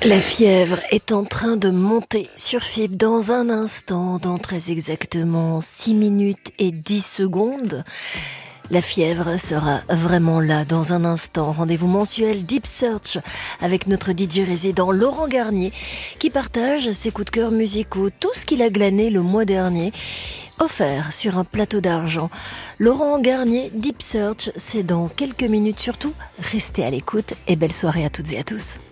La fièvre est en train de monter sur FIP dans un instant, dans très exactement 6 minutes et 10 secondes. La fièvre sera vraiment là dans un instant. Rendez-vous mensuel Deep Search avec notre DJ résident Laurent Garnier qui partage ses coups de cœur musicaux, tout ce qu'il a glané le mois dernier, offert sur un plateau d'argent. Laurent Garnier, Deep Search, c'est dans quelques minutes. Surtout, restez à l'écoute et belle soirée à toutes et à tous.